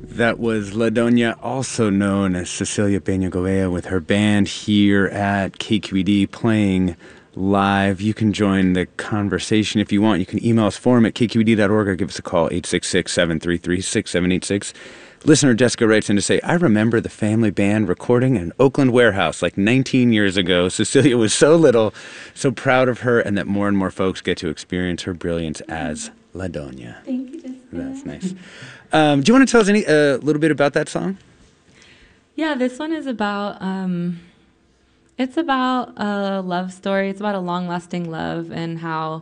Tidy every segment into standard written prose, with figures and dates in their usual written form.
That was La Doña, also known as Cecilia Peña Govea, with her band here at KQED playing live. You can join the conversation if you want. You can email us, forum@kqed.org, or give us a call, 866-733-6786. Listener Jessica writes in to say, I remember the family band recording in an Oakland warehouse like 19 years ago. Cecilia was so little, so proud of her, and that more and more folks get to experience her brilliance as La Doña. Thank you, Jessica. That's nice. Do you want to tell us a little bit about that song? Yeah, this one is about, it's about a love story. It's about a long-lasting love and how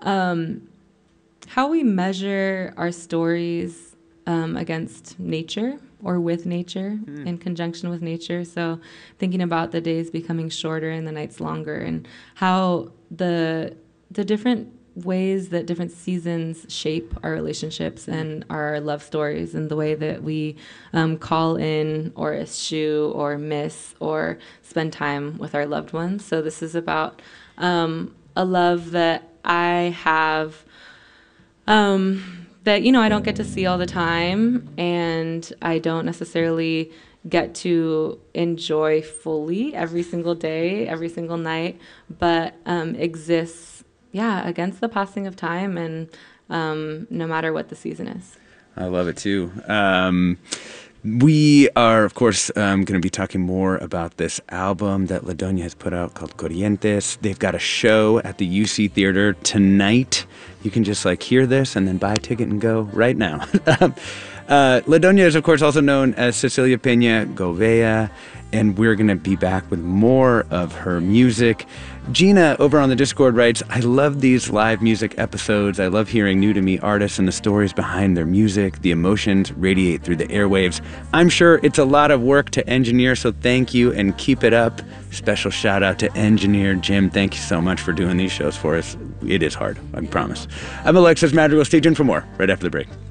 we measure our stories against nature or with nature, in conjunction with nature. So thinking about the days becoming shorter and the nights longer, and how the different ways that different seasons shape our relationships and our love stories, and the way that we call in or eschew or miss or spend time with our loved ones. So this is about a love that I have that, I don't get to see all the time, and I don't necessarily get to enjoy fully every single day, every single night, but exists against the passing of time, and no matter what the season is. I love it too. We are, of course, going to be talking more about this album that La Doña has put out called Corrientes. They've got a show at the UC Theater tonight. You can just hear this and then buy a ticket and go right now. La Doña is, of course, also known as Cecilia Peña Govea, and we're going to be back with more of her music. Gina over on the Discord writes, I love these live music episodes. I love hearing new to me artists and the stories behind their music. The emotions radiate through the airwaves. I'm sure it's a lot of work to engineer, so thank you and keep it up. Special shout out to engineer Jim. Thank you so much for doing these shows for us. It is hard, I promise. I'm Alexis Madrigal. Stay tuned for more right after the break.